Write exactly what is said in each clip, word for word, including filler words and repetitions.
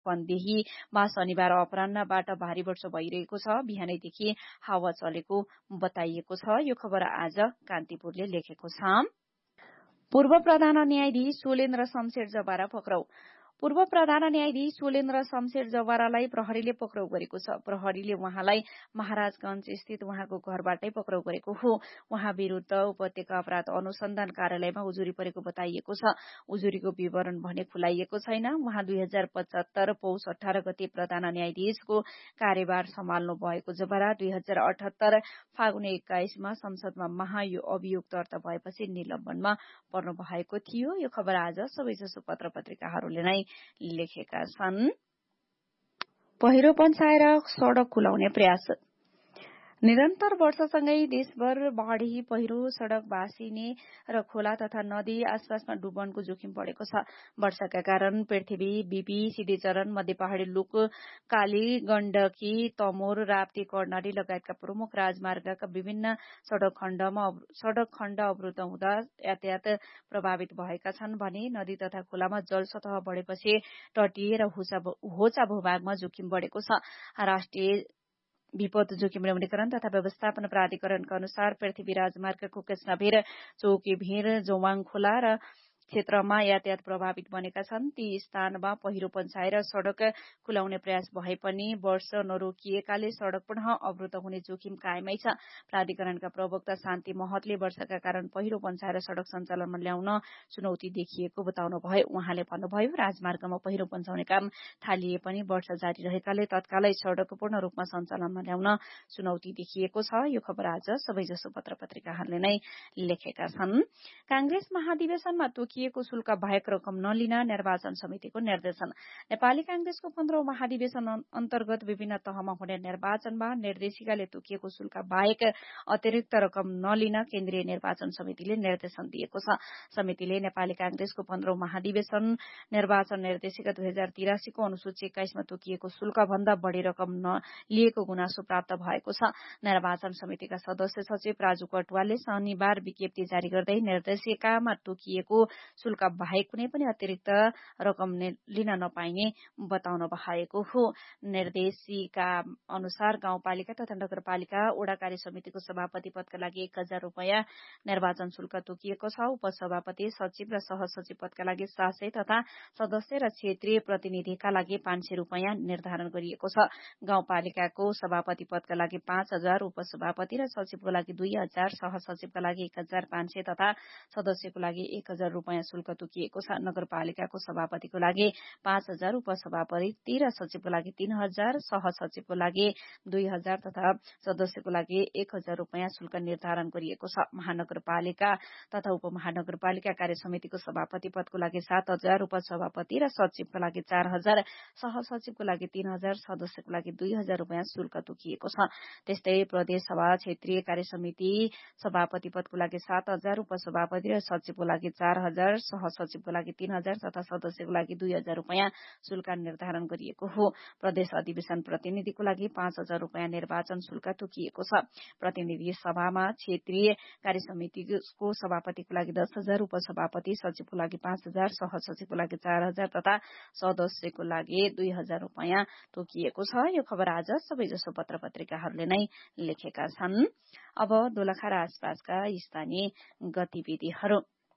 पन्देहीमा शनिबार अपराह्नबाट भारी वर्षा भइरहेको छ। बिहानैदेखि हावा चलेको बताइएको छ। यो खबर आज कान्तिपुरले लेखेको छ। पूर्व प्रधान न्यायाधीश सोलेन्द्र शमशेर जवारा पक्राउ। पूर्व प्रधान न्यायाधीश सोलेन्द्र शमशेर जवारालाई प्रहरीले पक्राउ गरेको छ। प्रहरीले उहाँलाई महाराजगंज स्थित उहाँको घरबाटै पक्राउ गरेको हो। उहाँ विरूद्ध उपत्यका अपराध अनुसन्धान कार्यालयमा उजुरी परेको बताइएको छ। उजुरीको विवरण भने खुलाइएको छैन। उहाँ दुई हजार पचहत्तर पौष अठार गते प्रधान न्यायाधीशको कार्यभार सम्हाल्नु भएको जवारा दुई हजार अठहत्तर फागुन एक्काइसमा संसदमा महाअभियोग दर्ता भएपछि निलम्बनमा पर्नु भएको थियो। यो खबर आज सबैजसो पत्र पत्रिकाहरूले नै लेखेका छन्। पहिरो पन्साएर सड़क खुलाउने प्रयास। निरन्तर वर्षासँगै देशभर बाढ़ी पहिरो सड़क भासिने र खोला तथा नदी आसपासमा डुबनको जोखिम बढ़ेको छ। वर्षाका कारण पृथ्वी बीपी सिद्धिचरण मध्य पहाड़ी लुक काली गण्डकी तमोर राप्ती कर्णाली लगायतका प्रमुख राजमार्गका विभिन्न सड़क खण्डमा सड़क खण्ड अवरुद्ध हुँदा यातायात प्रभावित भएका छन् भने नदी तथा खोलामा जल सतह बढ़ेपछि तटीय र होचा भूभागमा जोखिम बढ़ेको छ। राष्ट्रिय विपद जोखिम न्यूनीकरण तथा व्यवस्थापन प्राधिकरणका अनुसार पृथ्वी राजमार्गको कृष्णभिर चौकीभिर जोवाङ खोला र क्षेत्रमा यातायात प्रभावित बनेका छन्। ती स्थानमा पहिरो पन्साएर सड़क खुलाउने प्रयास भए पनि वर्ष नरोकिएकाले सड़क पुनः अवरुद्ध हुने जोखिम कायमै छ। प्राधिकरणका प्रवक्ता शान्ति महतले वर्षाका कारण पहिरो पन्साएर सड़क सञ्चालनमा ल्याउन चुनौती देखिएको बताउनुभयो। उहाँले भन्नुभयो, राजमार्गमा पहिरो पन्साउने काम थालिए पनि वर्षा जारी रहेकाले तत्कालै सड़क पूर्ण रूपमा सञ्चालनमा ल्याउन चुनौती देखिएको छ। यो खबर आज सबैजसो पत्र पत्रिकाहरूले नै लेखेका छन्। कांग्रेस महाधिवेशनमा तोकिएको शुल्क बाहेक रकम नलिन निर्वाचन समितिको निर्देशन। नेपाली कांग्रेसको पन्ध्रौं महाधिवेशन अन्तर्गत विभिन्न तहमा हुने निर्वाचनमा निर्देशिकाले तोकिएको शुल्क बाहेक अतिरिक्त रकम नलिन केन्द्रीय निर्वाचन समितिले निर्देशन दिएको छ। समितिले नेपाली कांग्रेसको पन्ध्रौं महाधिवेशन निर्वाचन निर्देशिका दुई हजार तिरासीको अनुसूची एक्काइसमा तोकिएको शुल्क भन्दा बढ़ी रकम नलिएको गुनासो प्राप्त भएको छ। निर्वाचन समितिका सदस्य सचिव राजु कटुवालले शनिबार विज्ञप्ति जारी गर्दै निर्देशिकामा तोकिएको शुल्क बाहेक कुनै पनि अतिरिक्त रकम लिन नपाइने बताउनु भएको हो। निर्देशिका अनुसार गाउँपालिका तथा नगरपालिका वडा कार्य समितिको सभापति पदका लागि एक हजार रूपियाँ निर्वाचन शुल्क तोकिएको छ। उपसभापति, सचिव र सहसचिव पदका लागि सात सय तथा सदस्य र क्षेत्रीय प्रतिनिधिका लागि पाँच सय रूपियाँ निर्धारण गरिएको छ। गाउँपालिकाको सभापति पदका लागि पाँच हजार, उपसभापति र सचिवको लागि दुई हजार, सहसचिवका लागि एक हजार पाँच सय तथा सदस्यको लागि एक हजार रूपियाँ शुल्क तोकिएको छ। नगरपालिकाको सभापतिको लागि पाँच हजार, उपसभापति र सचिवको लागि तीन हजार, सहसचिवको लागि दुई हजार तथा सदस्यको लागि एक हजार रूपियाँ शुल्क निर्धारण गरिएको छ। महानगरपालिका तथा उपमहानगरपालिका कार्य समितिको सभापति पदको लागि सात हजार, उपसभापति र सचिवको लागि चार हजार, सहसचिवको लागि तीन हजार, सदस्यको लागि दुई हजार रूपियाँ शुल्क तोकिएको छ। त्यस्तै प्रदेश सभा क्षेत्रीय कार्य समिति सभापति पदको लागि सात हजार, उपसभापति र सचिवको लागि चार हजार, सहसचिवको लागि तीन हजार तथा सदस्यको लागि दुई हजार रूपियाँ शुल्क निर्धारण गरिएको हो। प्रदेश अधिवेशन प्रतिनिधिको लागि पाँच हजार रूपियाँ निर्वाचन शुल्क तोकिएको छ। प्रतिनिधि सभामा क्षेत्रीय कार्य समितिको सभापतिको लागि दस हजार, उपसभापति, सचिवको लागि पाँच हजार, सहसचिवको लागि चार हजार तथा सदस्यको लागि दुई हजार रूपियाँ तोकिएको छ। यो खबर आज सबैजसो पत्र पत्रिकाहरूले नै लेखेका छन्। अब दोलखा र आसपासका स्थानीय गतिविधिहरू।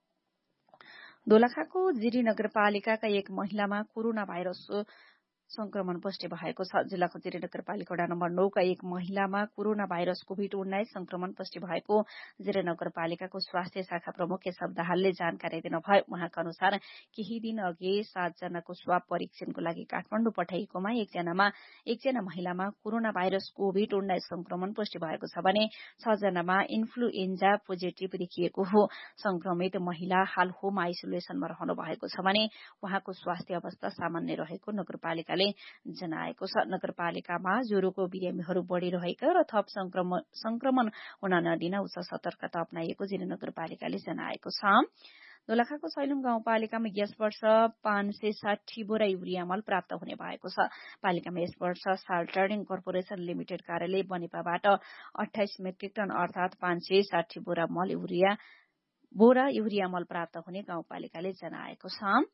दोलखाको जिरी नगरपालिकाका एक महिलामा कोरोना भाइरस संक्रमण पुष्टि भएको छ। जिल्लाको जिरी नगरपालिका वडा नम्बर नौ का एक महिलामा कोरोना भाइरस कोभिड उन्नाइस संक्रमण पुष्टि भएको जिरी नगरपालिकाको स्वास्थ्य शाखा प्रमुख केशव दाहालले जानकारी दिनुभयो। उहाँका अनुसार केही दिन अघि सातजनाको स्वाब परीक्षणको लागि काठमाडौँ पठाइएकोमा एकजनामा एकजना महिलामा कोरोना भाइरस कोभिड उन्नाइस संक्रमण पुष्टि भएको छ भने छ जनामा इन्फ्लुएन्जा पोजिटिभ देखिएको हो। संक्रमित महिला हाल होम आइसोलेसनमा रहनु भएको छ भने उहाँको स्वास्थ्य अवस्था सामान्य रहेको नगरपालिकाले जनाएको छ। नगरपालिकामा ज्वरोको बिरामीहरू बढ़िरहेका र थप संक्रमण संक्रमण हुन नदिन उच्च सतर्कता अपनाइएको जिल्ला नगरपालिकाले जनाएको छ। दोलखाको सैलुङ गाउँपालिकामा यस वर्ष पाँच सय साठी बोरा युरिया मल प्राप्त हुने भएको छ। पालिकामा यस वर्ष साल ट्रेडिङ कर्पोरेशन लिमिटेड कार्यालय बनेपाबाट अठाइस मेट्रिक टन अर्थात पाँच सय साठी बोरा मल युरिया बोरा युरिया मल प्राप्त हुने गाउँपालिकाले जनाएको छ।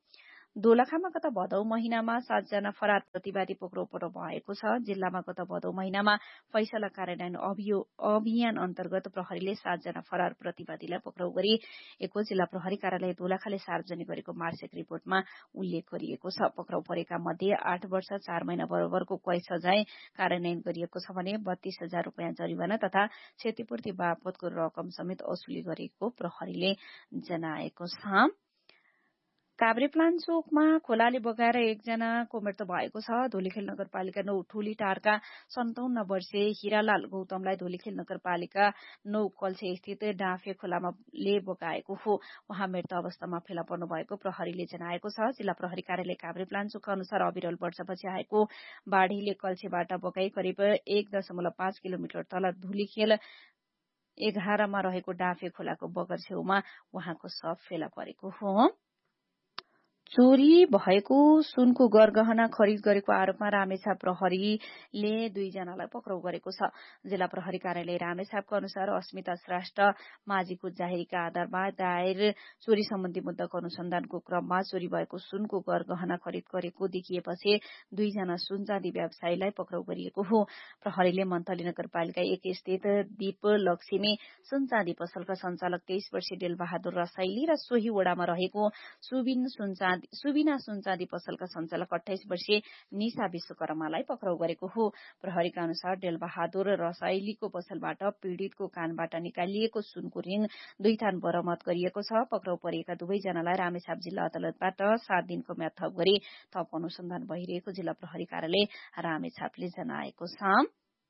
दोलखामा गत भदौ महिनामा सातजना फरार प्रतिवादी पक्राउ पर्नु भएको छ। जिल्लामा गत भदौ महिनामा फैसला कार्यान्वयन अभियान अन्तर्गत प्रहरीले सातजना फरार प्रतिवादीलाई पक्राउ गरिएको जिल्ला प्रहरी कार्यालय दोलखाले सार्वजनिक गरेको मार्चेक रिपोर्टमा उल्लेख गरिएको छ। पक्राउ परेका मध्ये आठ वर्ष चार महिना बराबरको कैद सजाय कार्यान्वयन गरिएको छ भने बत्तीस हजार रूपियाँ जरिवाना तथा क्षतिपूर्ति बापतको रकम समेत असुली गरेको प्रहरीले जनाएको छ। काभ्रेपलाञ्चोकमा खोलाले बगाएर एकजनाको मृत्यु भएको छ। धुलीखेल नगरपालिका नौ ठूली टारका सन्ताउन्न वर्षीय हिरालाल गौतमलाई धुलीखेल नगरपालिका नौ कल्छे स्थित डाँफे खोलाले बगाएको हो। उहाँ मृत अवस्थामा फेला पर्नु भएको प्रहरीले जनाएको छ। जिल्ला प्रहरी कार्यालय काभ्रेपलाञ्चोकका अनुसार अविरल वर्षपछि आएको बाढ़ीले कल्छेबाट बगाई करिब एक दशमलव पाँच किलोमिटर तल धुलीखेल एघारमा रहेको डाँफे खोलाको बगर छेउमा उहाँको शव फेला परेको हो। चोरी भएको सुनको गरगहना खरिद गरेको आरोपमा रामेछाप प्रहरीले दुईजनालाई पक्राउ गरेको छ। जिल्ला प्रहरी कार्यालय रामेछापको अनुसार अस्मिता श्रेष्ठ माझीको जाहेरीका आधारमा दायर चोरी सम्बन्धी मुद्दाको अनुसन्धानको क्रममा चोरी भएको सुनको गरगहना खरिद गरेको देखिएपछि दुईजना सुन चाँदी व्यवसायीलाई पक्राउ गरिएको हो। प्रहरीले मन्थली नगरपालिका एक स्थित दीप लक्ष्मी सुन चाँदी पसलका सञ्चालक तेइस वर्षीय डेलबहादुर रसाइली र सोही वडामा रहेको सुबिन सुन सुबिना सुनचाँदी पसलका सञ्चालक अठाइस वर्षीय निशा विश्वकर्मालाई पक्राउ गरेको हो। प्रहरीका अनुसार डेलबहादुर रसाइलीको पसलबाट पीड़ितको कानबाट निकालिएको सुनको रिङ दुई थान बरामद गरिएको छ। पक्राउ परिएका दुवैजनालाई रामेछाप जिल्ला अदालतबाट सात दिनको म्याद थप गरी थप अनुसन्धान भइरहेको जिल्ला प्रहरी कार्यालय रामेछापले जनाएको छ।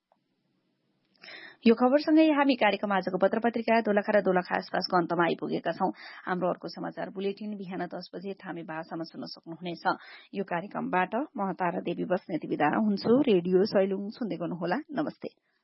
यो खबरसँगै हामी कार्यक्रम आजको पत्र पत्रिका दोलखा र दोलखा आसपासको अन्तमा आइपुगेका छौं। हाम्रो अर्को समाचार बुलेटिन बिहान दस बजे थामी भाषामा सुन्न सक्नुहुनेछ। यो कार्यक्रमबाट म तारा देवी बस्नेत बिदा हुन्छु। रेडियो सैलुङ सुन्दै गर्नुहोला। नमस्ते।